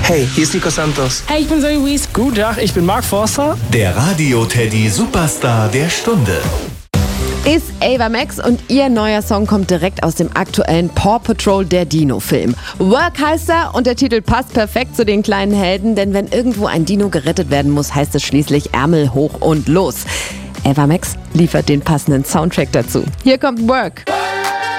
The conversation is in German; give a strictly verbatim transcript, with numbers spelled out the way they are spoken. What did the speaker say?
Hey, hier ist Nico Santos. Hey, ich bin Zoe Wees. Guten Tag, ich bin Mark Forster. Der Radio-Teddy Superstar der Stunde. Ist Ava Max und ihr neuer Song kommt direkt aus dem aktuellen Paw Patrol der Dino-Film. Work heißt er und der Titel passt perfekt zu den kleinen Helden, denn wenn irgendwo ein Dino gerettet werden muss, heißt es schließlich Ärmel hoch und los. Ava Max liefert den passenden Soundtrack dazu. Hier kommt Work.